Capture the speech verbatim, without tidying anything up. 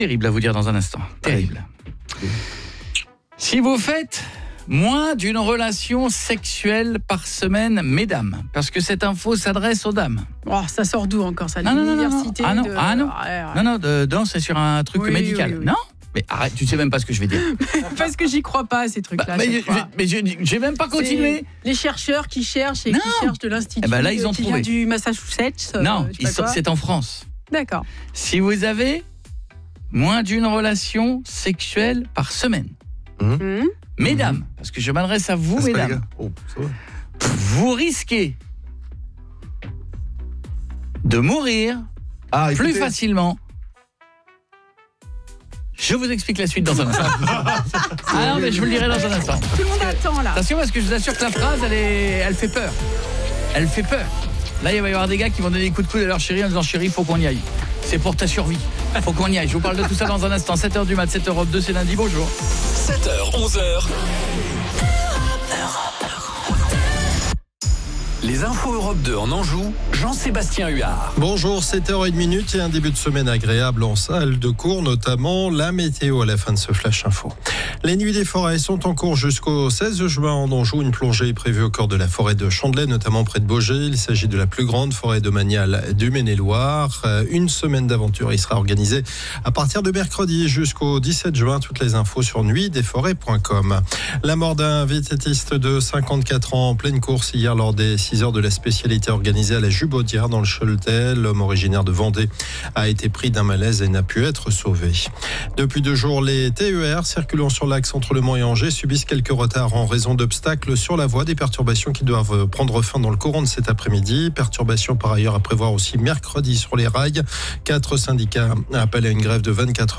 Terrible à vous dire dans un instant. Terrible. Si vous faites moins d'une relation sexuelle par semaine, mesdames, parce que cette info s'adresse aux dames. Oh, ça sort d'où encore ça? Non, non, non, non, l'université ah non, de... ah non, ouais, ouais. non, non, de, non, c'est sur un truc oui, médical. oui, oui. Non, mais arrête, tu sais même pas ce que je vais dire. Parce que j'y crois pas à ces trucs-là. Bah, mais je, mais je, j'ai même pas continué. C'est les chercheurs qui cherchent et non. qui cherchent de l'institut. Eh ben là, ils ont qui trouvé. vient du Massachusetts. Non, euh, ils sont, c'est en France. D'accord. Si vous avez moins d'une relation sexuelle par semaine, Mmh. Mmh. mesdames, Mmh. parce que je m'adresse à vous, Ah, c'est pas les mesdames, gars. Oh, ça va. vous risquez de mourir Ah, plus écoutez. facilement. Je vous explique la suite dans un instant. Ah non, mais je vous le dirai dans un instant. Tout le monde attend là. Attention, parce que je vous assure que la phrase, elle, est, elle fait peur. Elle fait peur. Là, il va y avoir des gars qui vont donner des coups de coude à leur chérie en disant « Chérie, il faut qu'on y aille. C'est pour ta survie. Il faut qu'on y aille. » Je vous parle de tout ça dans un instant. sept heures du mat, sept Europe deux, c'est lundi. Bonjour. sept heures, onze heures. Les infos Europe deux en Anjou, Jean-Sébastien Huard. Bonjour, sept heures trente et un début de semaine agréable en salle de cours, notamment la météo à la fin de ce Flash Info. Les nuits des forêts sont en cours jusqu'au seize juin en Anjou. Une plongée est prévue au cœur de la forêt de Chandelay, notamment près de Baugé. Il s'agit de la plus grande forêt domaniale du Maine-et-Loire. Une semaine d'aventure y sera organisée à partir de mercredi jusqu'au dix-sept juin. Toutes les infos sur nuit des forêts point com. La mort d'un vététiste de cinquante-quatre ans en pleine course hier lors des six heures de la spécialité organisée à la Jubaudière dans le Choletais. L'homme originaire de Vendée a été pris d'un malaise et n'a pu être sauvé. Depuis deux jours, les T E R circulant sur l'axe entre Le Mans et Angers subissent quelques retards en raison d'obstacles sur la voie. Des perturbations qui doivent prendre fin dans le courant de cet après-midi. Perturbations par ailleurs à prévoir aussi mercredi sur les rails. Quatre syndicats appellent à une grève de vingt-quatre heures.